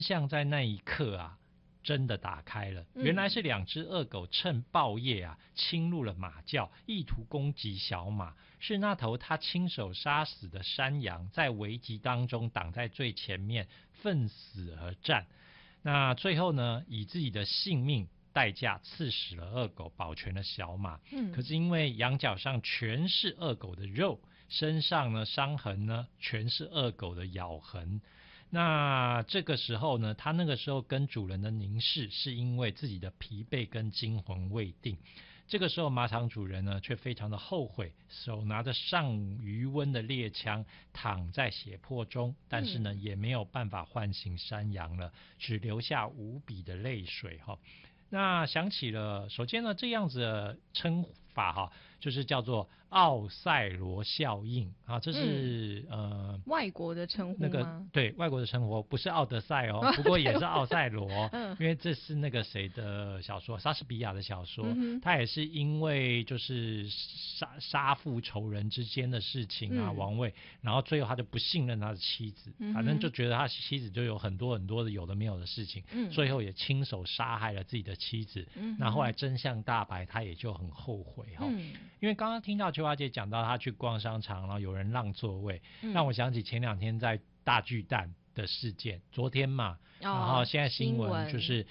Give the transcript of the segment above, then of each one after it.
像在那一刻啊，真的打开了。原来是2只恶狗趁暴夜啊，侵入了马厩，意图攻击小马。是那头他亲手杀死的山羊，在危急当中挡在最前面，奋死而战。那最后呢，以自己的性命代价刺死了恶狗，保全了小马。可是因为羊角上全是恶狗的肉，身上呢伤痕呢全是恶狗的咬痕。那这个时候呢，他那个时候跟主人的凝视，是因为自己的疲惫跟惊魂未定。这个时候马场主人呢却非常的后悔，手拿着尚余温的猎枪躺在血泊中，但是呢也没有办法唤醒山羊了，只留下无比的泪水哈。那想起了，首先呢这样子的称法哈，就是叫做奥赛罗效应啊，这是外国的称呼吗？ 那个对，外国的称呼，不是奥德赛哦，不过也是奥赛罗，因为这是那个谁的小说，莎士比亚的小说，他也是因为就是杀父仇人之间的事情啊，王位，然后最后他就不信任他的妻子，反正就觉得他妻子就有很多很多的有的没有的事情，最后也亲手杀害了自己的妻子，那后来真相大白，他也就很后悔哈。因为刚刚听到秋华姐讲到她去逛商场，然后有人让座位，让我想起前2天在大巨蛋的事件，昨天嘛，然后现在新闻就是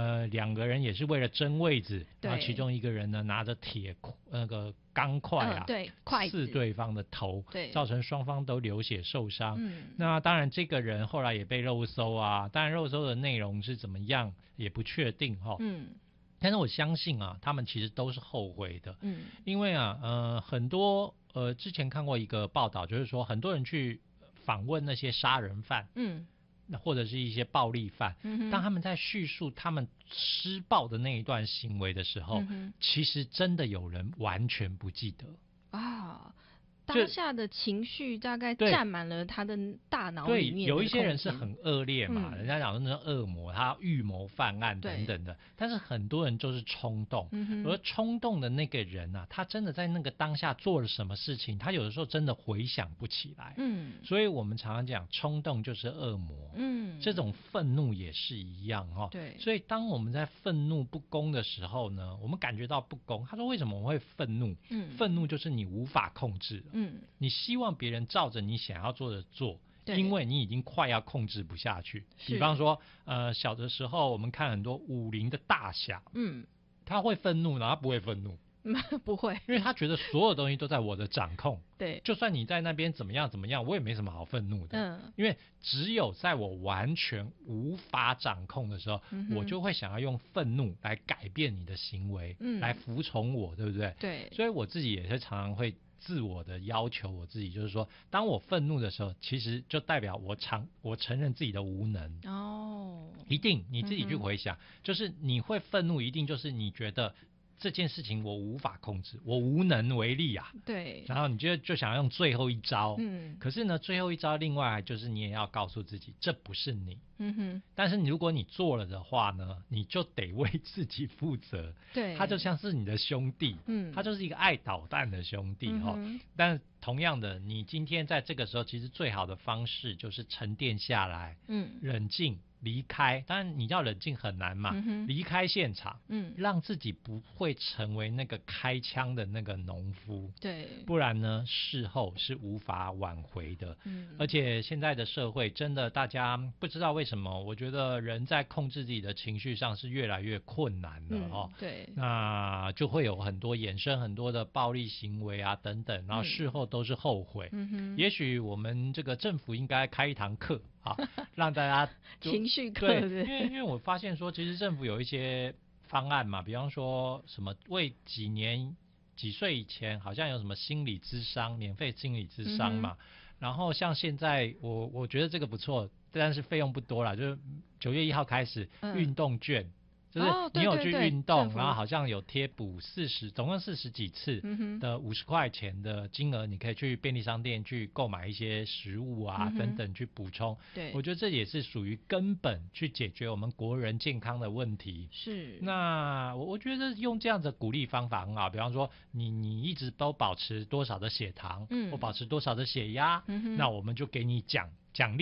2个人也是为了争位置，然后其中一个人呢拿着那个钢块啊，刺对方的头，造成双方都流血受伤。那当然这个人后来也被肉搜啊，当然肉搜的内容是怎么样也不确定哈。但是我相信啊，他们其实都是后悔的。因为啊，很多之前看过一个报道，就是说很多人去访问那些杀人犯，或者是一些暴力犯，当他们在叙述他们施暴的那一段行为的时候，其实真的有人完全不记得啊。 当下的情绪大概占满了他的大脑里面的空间。对， 有一些人是很恶劣嘛，人家讲那种恶魔，他预谋犯案等等的，但是很多人就是冲动，而冲动的那个人啊，他真的在那个当下做了什么事情，他有的时候真的回想不起来。所以我们常常讲冲动就是恶魔，这种愤怒也是一样哦。对，所以当我们在愤怒不公的时候呢，我们感觉到不公，他说为什么我会愤怒？愤怒就是你无法控制了。你希望别人照着你想要做的做，因为你已经快要控制不下去。比方说，小的时候我们看很多武林的大侠，他会愤怒，然后他不会愤怒， 不会， 因为他觉得所有东西都在我的掌控。 对， 就算你在那边怎么样怎么样，我也没什么好愤怒的。因为只有在我完全无法掌控的时候，我就会想要用愤怒来改变你的行为，来服从我，对不对？ 对， 所以我自己也是常常会自我的要求我自己，就是说当我愤怒的时候，其实就代表我承认自己的无能。一定你自己去回想，就是你会愤怒，一定就是你觉得这件事情我无法控制，我无能为力啊。 对， 然后你就想要用最后一招，可是呢最后一招另外就是你也要告诉自己这不是你。但是如果你做了的话呢，你就得为自己负责。 对， 他就像是你的兄弟，他就是一个爱捣蛋的兄弟但同样的，你今天在这个时候，其实最好的方式就是沉淀下来，冷静。离开，当然你要冷静很难嘛，离开现场，让自己不会成为那个开枪的那个农夫， 对， 不然呢事后是无法挽回的。而且现在的社会真的大家不知道为什么，我觉得人在控制自己的情绪上是越来越困难了对， 那就会有很多衍生很多的暴力行为啊等等，然后事后都是后悔。也许我们这个政府应该开一堂课让大家情绪课。 对，因为我发现说，其实政府有一些方案嘛，比方说什么为几岁以前好像有什么心理咨商，免费心理咨商嘛。然后像现在我觉得这个不错，但是费用不多啦，就是9月1号开始运动券。就是你有去运动，然后好像有贴补总共40几次的50块钱的金额，你可以去便利商店去购买一些食物啊等等去补充。对，我觉得这也是属于根本去解决我们国人健康的问题。 是， 那我觉得用这样的鼓励方法很好，比方说你一直都保持多少的血糖，或保持多少的血压，那我们就给你奖励。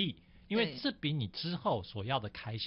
因为这比你之后所要的开销